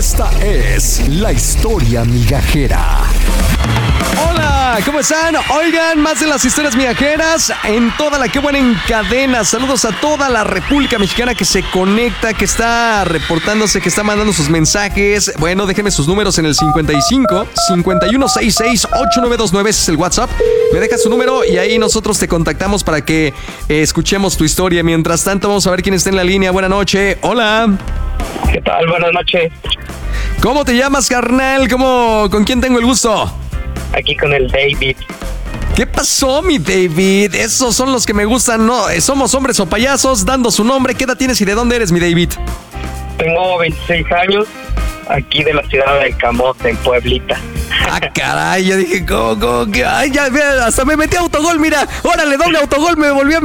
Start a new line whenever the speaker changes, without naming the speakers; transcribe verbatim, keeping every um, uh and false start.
Esta es la historia migajera.
Hola, ¿cómo están? Oigan, más de las historias migajeras en toda la que buena en cadena. Saludos a toda la República Mexicana que se conecta, que está reportándose, que está mandando sus mensajes. Bueno, déjenme sus números en el cincuenta y cinco, cincuenta y uno sesenta y seis, ochenta y nueve veintinueve. Ese es el WhatsApp. Me dejas su número y ahí nosotros te contactamos para que eh, escuchemos tu historia. Mientras tanto, vamos a ver quién está en la línea. Buenas noches. Hola.
¿Qué tal? Buenas noches.
¿Cómo te llamas, carnal? ¿Cómo, ¿Con quién tengo el gusto?
Aquí con el David.
¿Qué pasó, mi David? Esos son los que me gustan, ¿no? Somos hombres o payasos, dando su nombre. ¿Qué edad tienes y de dónde eres, mi David?
Tengo veintiséis años, aquí de la ciudad del Camote, en Pueblita.
Ah, caray, yo dije, ¿cómo, cómo, qué? Ay, ya, mira, hasta me metí a autogol, mira. Órale, doble autogol, me volví a